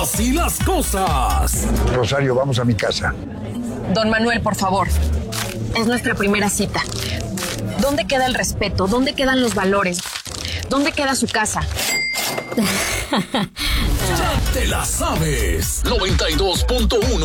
Así las cosas. Rosario, vamos a mi casa. Don Manuel, por favor. Es nuestra primera cita. ¿Dónde queda el respeto? ¿Dónde quedan los valores? ¿Dónde queda su casa? Ya te la sabes. 92.1